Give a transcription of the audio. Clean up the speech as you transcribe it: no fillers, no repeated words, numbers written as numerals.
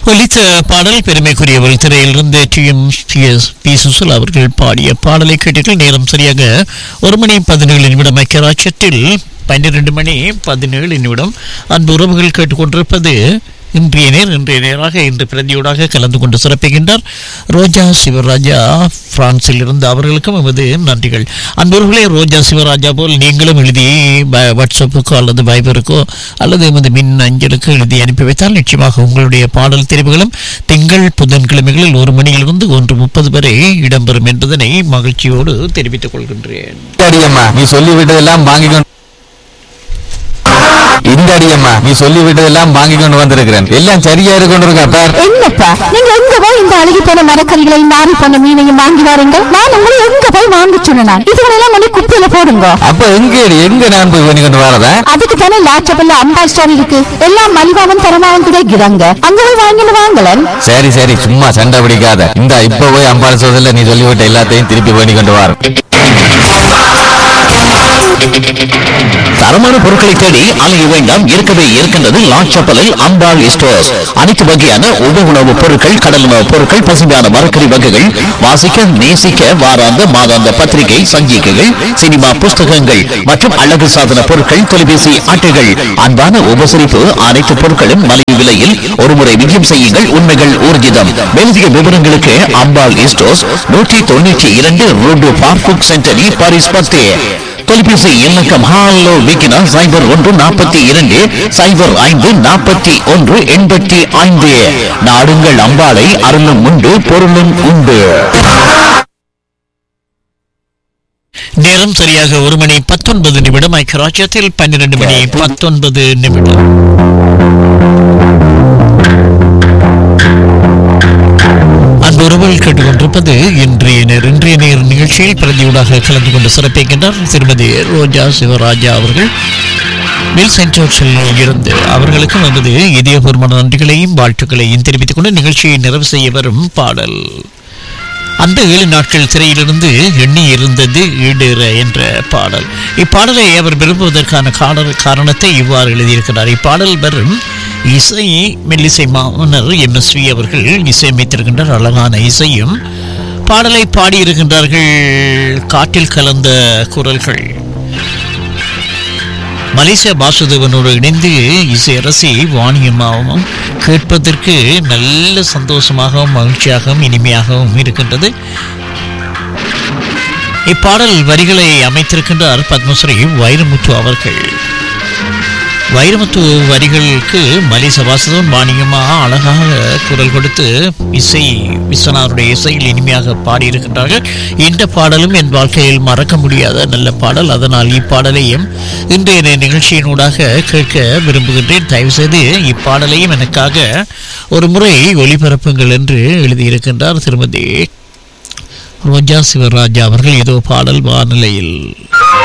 ஒலித்த பாடல் பெருமைக்குரியவர்கள் திரையிலிருந்து டி.எம்.பி. சுசல் அவர்கள் பாடிய பாடலை கேட்டீர்கள். நேரம் சரியாக 1:17 ஐக்கியராட்சத்தில் 12:17 அன்பு உறவுகள் கேட்டுக்கொண்டிருப்பது இன்றைய நேராக இன்று பிரதியோடாக கலந்து கொண்டு சிறப்புகின்றார் ரோஜா சிவராஜா பிரான்சில் இருந்து. அவர்களுக்கும் எமது நன்றிகள். அன்பர்களே, ரோஜா சிவராஜா போல் நீங்களும் எழுதி வாட்ஸ்அப்புக்கோ அல்லது வைபருக்கோ அல்லது எமது மின் அஞ்சலுக்கு எழுதி அனுப்பி வைத்தால் நிச்சயமாக உங்களுடைய பாடல் தெரிவுகளும் திங்கள் புதன்கிழமைகளில் 1 மணியிலிருந்து 1:30 வரை இடம்பெறும் என்பதனை மகிழ்ச்சியோடு தெரிவித்துக் கொள்கின்றேன். நீ சொல்லிவிட்டதெல்லாம் வாங்கி இந்த அடியம்மா நீ சொல்லிவிட்டதெல்லாம் வாங்கி கொண்டு வந்திருக்கிறேன். எல்லாம் சரியா இருக்கொண்டிருக்கேன். என்னப்பா நீங்க எங்க போய் இந்த அழுகி போன மரக்கறிகளை நாரி போன மீனையும் வாங்கி வாருங்க. நான் உங்களை எங்க போய் வாங்க சொன்னேன். இதுகளெல்லாம் கொண்டு குப்பையில போடுங்க. அப்ப எங்க நான் போய் பண்ணி கொண்டு வரதா? அதுக்கு தானே லாச்சபல்ல அம்பா ஸ்டோர் இருக்கு. எல்லாம் மலிவாவும் தரமாவும் கிடைக்கிறாங்க. அங்க போய் வாங்கிட்டு வாங்கலன். சரி சரி, சும்மா சண்டை பிடிக்காத. இந்த இப்ப போய் அம்பாள் சோதல நீ சொல்லிவிட்ட எல்லாத்தையும் திருப்பி பண்ணி கொண்டு வர. தரமான பொருட்களை தேடி அலைய வேண்டாம். இருக்கவே இருக்கின்றது லாச்சப்பலில் அம்பாள் ஸ்டோர்ஸ். அனைத்து வகையான உப உணவுப் பொருட்கள், கடல் உணவுப் பொருட்கள், பசுமையான மரக்கறி வகைகள், வாசிக்க நேசிக்க வாராந்த மாதாந்த பத்திரிகை சஞ்சிகைகள், சினிமா புஸ்தகங்கள் மற்றும் அழகு சாதன பொருட்கள், தொலைபேசி அட்டைகள். அன்பான உபசரிப்பு. அனைத்து பொருட்களும் மலிவு விலையில் ஒருமுறை விஜயம் செய்யுங்கள். உண்மைகள் ஊர்ஜிதம். மேலதிக விவரங்களுக்கு அம்பாள் ஸ்டோர்ஸ் 192 ரோடு பார்புக் சென்டரி பாரிஸ் 10. தொலைபேசி இலக்கம் ஹாலோ விக்கினா 0142 0541 85. நாடுங்கள் அம்பாளை. அருளும் உண்டு, பொருளும் உண்டு. நேரம் சரியாக 1:19 ஐக்கியராட்சத்தில் 12:19. உறவுகள் கேட்டுக்கொண்டிருப்பது இன்றைய நேர் நிகழ்ச்சியில் பிரதியூடாக கலந்து கொண்டு சிறப்பிக்கின்றார் திருமதி ரோஜா சிவராஜா அவர்கள் மில் சென்ட் ஜோர்ஜில் இருந்து. அவர்களுக்கும் நமது இதயபூர்வமான நன்றிகளையும் வாழ்த்துக்களையும் தெரிவித்துக் கொண்டு நிகழ்ச்சியை நிறைவு செய்ய வரும் பாடல் அந்த 7 நாட்கள் சிறையிலிருந்து எண்ணி இருந்தது ஈடேற என்ற பாடல். இப்பாடலை அவர் விரும்புவதற்கான காரணத்தை இவ்வாறு எழுதியிருக்கிறார். இப்பாடல் வரும் இசை மெல்லிசை மாமன்னர் MSV அவர்கள் இசையமைத்திருக்கின்றார். அழகான இசையும் பாடலை பாடியிருக்கின்றார்கள். காற்றில் கலந்த குரல்கள் மலேசியா வாசுதேவனோடு இணைந்து இசையரசி வாணியம்மாவும் கேட்பதற்கு நல்ல சந்தோஷமாகவும் மகிழ்ச்சியாகவும் இனிமையாகவும் இருக்கின்றது. இப்பாடல் வரிகளை அமைத்திருக்கின்றார் பத்மஸ்ரீ வைரமுத்து அவர்கள். வைரமுத்து வரிகளுக்கு மலேசிய வாசுதேவன் வாணியம்மா அழகாக குரல் கொடுத்து இசை விஸ்வநாதனுடைய இசையில் இனிமையாக பாடியிருக்கின்றார்கள். இந்த பாடலும் என் வாழ்க்கையில் மறக்க முடியாத நல்ல பாடல். அதனால் இப்பாடலையும் இன்றைய நிகழ்ச்சியினூடாக கேட்க விரும்புகின்றேன். தயவு செய்து இப்பாடலையும் எனக்காக ஒரு முறை ஒளிபரப்புங்கள் என்று எழுதியிருக்கின்றார் திருமதி ரோஜா சிவராஜா அவர்கள். ஏதோ பாடல் வானிலையில்.